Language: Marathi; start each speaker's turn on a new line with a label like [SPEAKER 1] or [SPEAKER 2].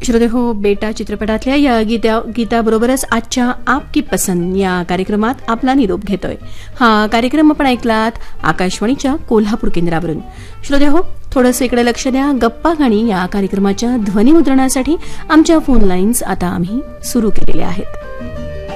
[SPEAKER 1] श्रोते हो, बेटा चित्रपटातल्या या गीताबरोबरच आजच्या आपकी पसंद या कार्यक्रमात आपला निरोप घेतोय. हा कार्यक्रम आपण ऐकलात आकाशवाणीच्या कोल्हापूर केंद्रावरून. श्रोते हो, थोडंसं इकडे लक्ष द्या. गप्पा गाणी या कार्यक्रमाच्या ध्वनिमुद्रणासाठी आमच्या फोन लाईन्स आता आम्ही सुरू केलेल्या आहेत.